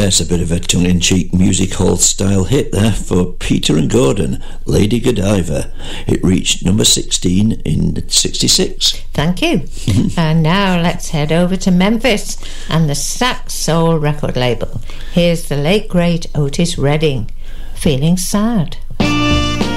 Yes, a bit of a tongue-in-cheek music hall style hit there for Peter and Gordon, Lady Godiva. It reached number 16 in 66. Thank you. And now let's head over to Memphis and the Sax Soul record label. Here's the late great Otis Redding, Feeling Sad.